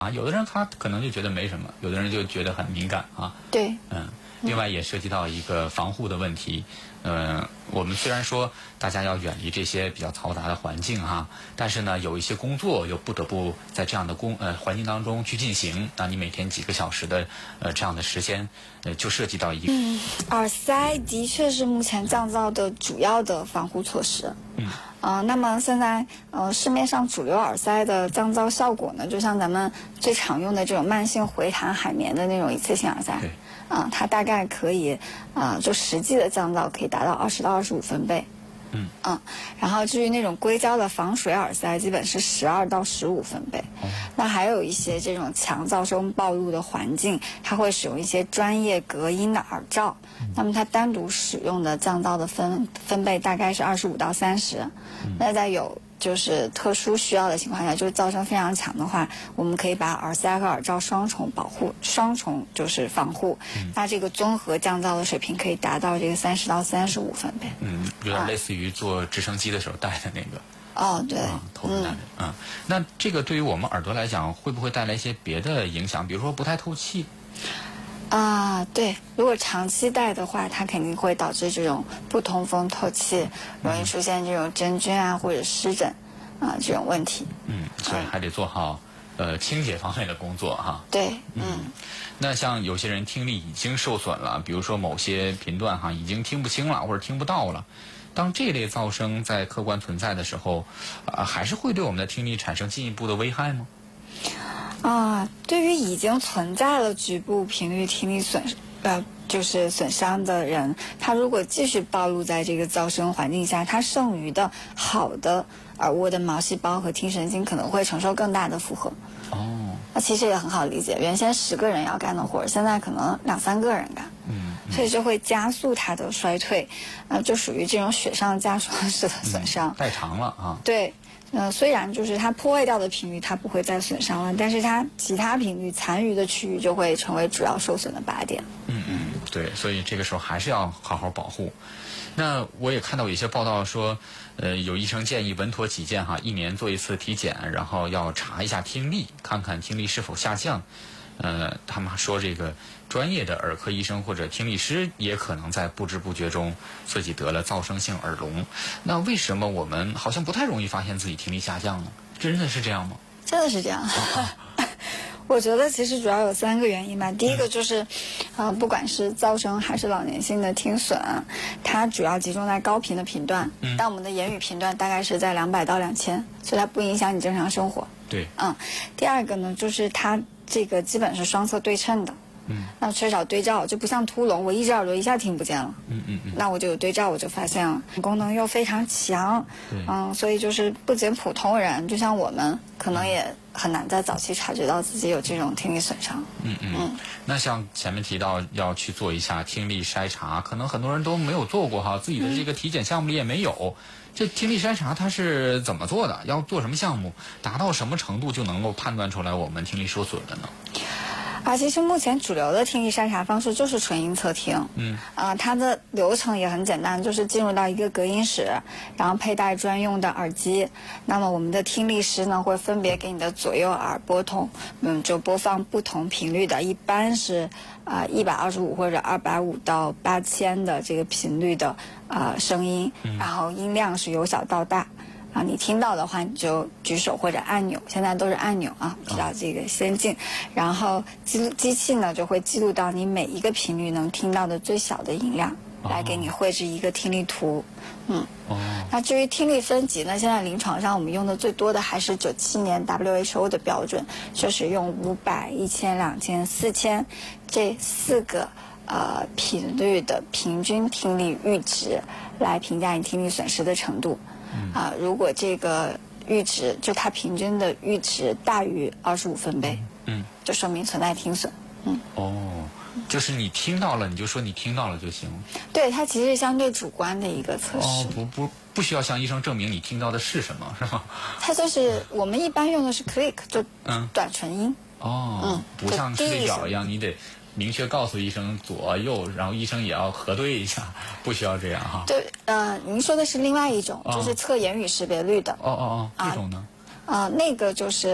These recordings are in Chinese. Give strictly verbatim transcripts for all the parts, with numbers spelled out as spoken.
啊，有的人他可能就觉得没什么，有的人就觉得很敏感啊。 对， 嗯，另外也涉及到一个防护的问题。呃，我们虽然说大家要远离这些比较嘈杂的环境哈，但是呢，有一些工作又不得不在这样的工呃环境当中去进行。那你每天几个小时的呃这样的时间，呃，就涉及到一个。 嗯，耳塞的确是目前降噪的主要的防护措施。 嗯。 呃，那么现在呃市面上主流耳塞的降噪效果呢，就像咱们最常用的这种慢性回弹海绵的那种一次性耳塞。 对。 啊、呃，它大概可以啊、呃，就实际的降噪可以达到二十到二十五分贝。 嗯嗯，然后至于那种硅胶的防水耳塞，基本是十二到十五分贝。哦、那还有一些这种强噪声暴露的环境，它会使用一些专业隔音的耳罩。嗯、那么它单独使用的降噪的分分贝大概是二十五到三十。嗯、那在有就是特殊需要的情况下，就是噪声非常强的话，我们可以把耳塞和耳罩双重保护，双重就是防护。嗯、那这个综合降噪的水平可以达到这个三十到三十五分贝。 嗯，有点类似于坐直升机的时候戴的那个。 哦，对， 啊，头戴的。嗯，嗯，那这个对于我们耳朵来讲，会不会带来一些别的影响？比如说不太透气？ 啊，对，如果长期戴的话，它肯定会导致这种不通风透气，容易出现这种真菌啊或者湿疹啊这种问题。 嗯，所以还得做好呃清洁方面的工作哈。 对，嗯。 嗯，那像有些人听力已经受损了，比如说某些频段哈已经听不清了或者听不到了，当这类噪声在客观存在的时候，啊、呃，还是会对我们的听力产生进一步的危害吗？ 啊，对于已经存在了局部频率听力损呃就是损伤的人，他如果继续暴露在这个噪声环境下，他剩余的好的耳蜗的毛细胞和听神经可能会承受更大的负荷。 哦， 那其实也很好理解，原先十个人要干的活，现在可能两三个人干。 嗯，嗯所以就会加速它的衰退，呃，就属于这种雪上加霜式的损伤。 嗯、太长了啊。 对。呃，虽然就是它破坏掉的频率它不会再损伤了，但是它其他频率残余的区域就会成为主要受损的靶点。 嗯嗯，对，所以这个时候还是要好好保护。那我也看到有一些报道说，呃，有医生建议稳妥起见哈，一年做一次体检，然后要查一下听力，看看听力是否下降。呃，他们说这个专业的耳科医生或者听力师也可能在不知不觉中自己得了噪声性耳聋。那为什么我们好像不太容易发现自己听力下降呢？真的是这样吗？ 真的是这样。我觉得其实主要有三个原因吧。第一个就是，呃，不管是噪声还是老年性的听损，它主要集中在高频的频段，嗯、但我们的言语频段大概是在两百到两千，所以它不影响你正常生活。 对， 嗯。第二个呢，就是它这个基本是双侧对称的。嗯，那缺少对照，就不像秃聋，我一只耳朵一下听不见了。嗯嗯嗯，那我就有对照，我就发现了，功能又非常强。嗯，所以就是不仅普通人，就像我们，可能也很难在早期察觉到自己有这种听力损伤。 嗯嗯嗯。那像前面提到要去做一下听力筛查，可能很多人都没有做过哈，自己的这个体检项目里也没有。嗯、这听力筛查它是怎么做的？要做什么项目？达到什么程度就能够判断出来我们听力受损了呢？ 啊，其实目前主流的听力筛查方式就是纯音测听。嗯，啊，它的流程也很简单，就是进入到一个隔音室，然后佩戴专用的耳机。那么我们的听力师呢，会分别给你的左右耳拨通，嗯，就播放不同频率的，一般是啊一百二十五或者二百五到八千的这个频率的啊、呃、声音，然后音量是由小到大。啊，你听到的话，你就举手或者按钮，现在都是按钮啊，比较这个先进。然后机机器呢就会记录到你每一个频率能听到的最小的音量，来给你绘制一个听力图。嗯，哦。那至于听力分级呢，现在临床上我们用的最多的还是九七年 W H O 的标准，就是用五百、一千、两千、四千这四个呃频率的平均听力阈值来评价你听力损失的程度。啊、呃，如果这个阈值就它平均的阈值大于二十五分贝，嗯，就说明存在听损。嗯， 哦，就是你听到了，你就说你听到了就行。 对，它其实是相对主观的一个测试。 哦，不不不需要向医生证明你听到的是什么，是吗？ 它就是我们一般用的是 click， 就短唇音。 嗯、哦，嗯，不像视力表一样，你得明确告诉医生左右，然后医生也要核对一下，不需要这样哈。 对，呃，您说的是另外一种，哦、就是测言语识别率的。 哦哦哦，这种呢？ 啊、呃，那个就是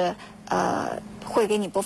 呃会给你播放。